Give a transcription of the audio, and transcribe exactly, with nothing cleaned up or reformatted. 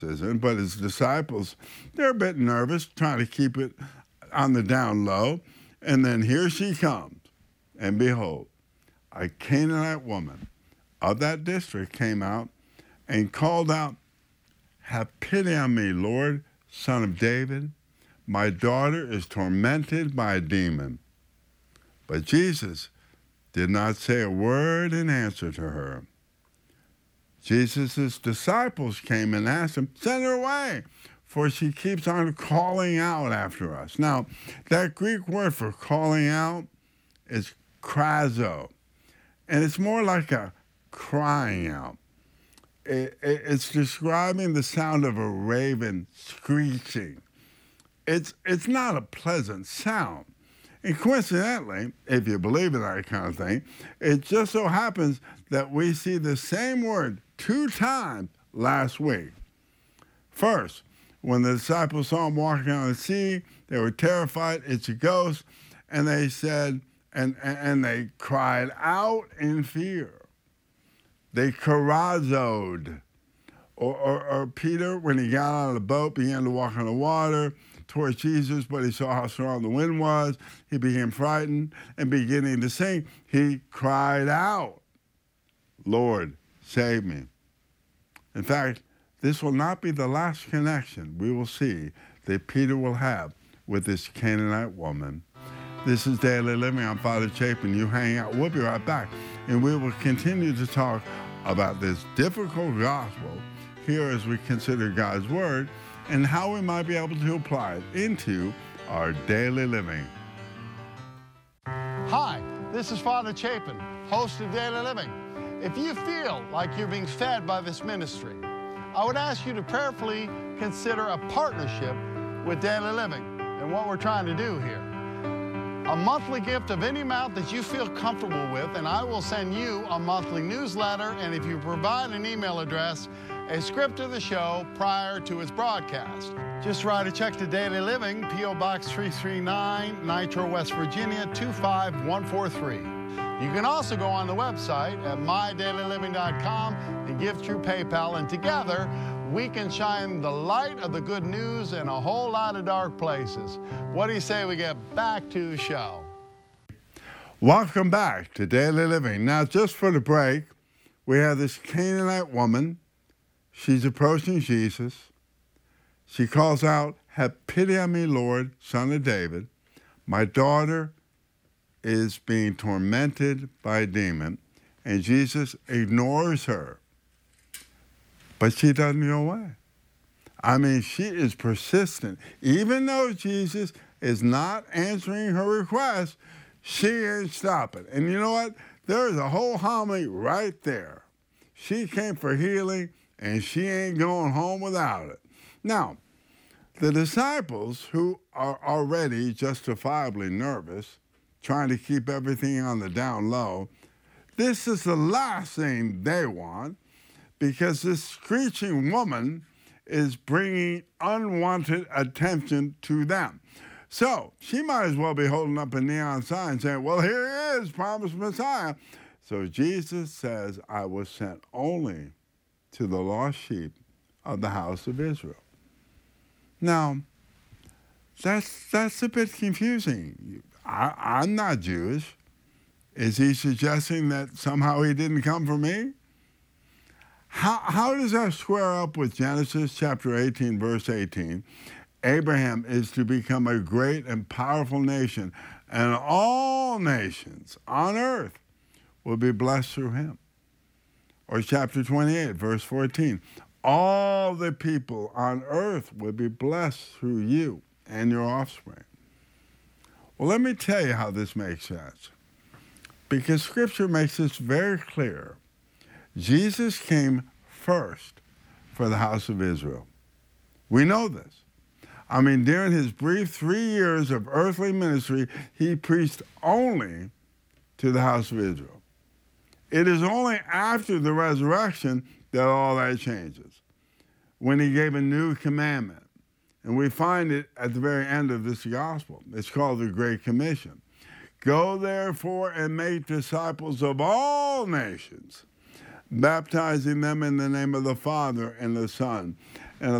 isn't, but his disciples, they're a bit nervous, trying to keep it on the down low. And then here she comes. And behold, a Canaanite woman of that district came out and called out, "Have pity on me, Lord, Son of David. My daughter is tormented by a demon." But Jesus did not say a word in answer to her. Jesus' disciples came and asked him, "Send her away, for she keeps on calling out after us." Now, that Greek word for calling out is krazo, and it's more like a crying out. It, it, it's describing the sound of a raven screeching. It's, it's not a pleasant sound. And coincidentally, if you believe in that kind of thing, it just so happens that we see the same word two times last week. First, when the disciples saw him walking on the sea, they were terrified, "It's a ghost," and they said, and, and, and they cried out in fear. They karazoed. Or, or, or Peter, when he got out of the boat, began to walk on the water towards Jesus, but he saw how strong the wind was. He became frightened, and beginning to sink, he cried out, "Lord, save me." In fact, this will not be the last connection we will see that Peter will have with this Canaanite woman. This is Daily Living. I'm Father Chapin. You hang out. We'll be right back, and we will continue to talk about this difficult gospel here as we consider God's Word and how we might be able to apply it into our daily living. Hi, this is Father Chapin, host of Daily Living. If you feel like you're being fed by this ministry, I would ask you to prayerfully consider a partnership with Daily Living and what we're trying to do here. A monthly gift of any amount that you feel comfortable with, and I will send you a monthly newsletter, and if you provide an email address, a script of the show prior to its broadcast. Just write a check to Daily Living, P O Box three three nine, Nitro, West Virginia, two five one four three. You can also go on the website at my daily living dot com and give through PayPal, and together we can shine the light of the good news in a whole lot of dark places. What do you say we get back to the show? Welcome back to Daily Living. Now, just for the break, we have this Canaanite woman. She's approaching Jesus. She calls out, "Have pity on me, Lord, Son of David. My daughter is being tormented by a demon." And Jesus ignores her. But she doesn't go away. I mean, she is persistent. Even though Jesus is not answering her request, she ain't stopping. And you know what? There is a whole homily right there. She came for healing, and she ain't going home without it. Now, the disciples, who are already justifiably nervous, trying to keep everything on the down low, this is the last thing they want, because this screeching woman is bringing unwanted attention to them. So she might as well be holding up a neon sign saying, "Well, here he is, promised Messiah." So Jesus says, "I was sent only to the lost sheep of the house of Israel." Now, that's, that's a bit confusing. I, I'm not Jewish. Is he suggesting that somehow he didn't come for me? How, how does that square up with Genesis chapter eighteen, verse eighteen? Abraham is to become a great and powerful nation, and all nations on earth will be blessed through him. Or chapter twenty-eight, verse fourteen. All the people on earth will be blessed through you and your offspring. Well, let me tell you how this makes sense. Because Scripture makes this very clear. Jesus came first for the house of Israel. We know this. I mean, during his brief three years of earthly ministry, he preached only to the house of Israel. It is only after the resurrection that all that changes, when he gave a new commandment. And we find it at the very end of this gospel. It's called the Great Commission. Go therefore and make disciples of all nations, baptizing them in the name of the Father and the Son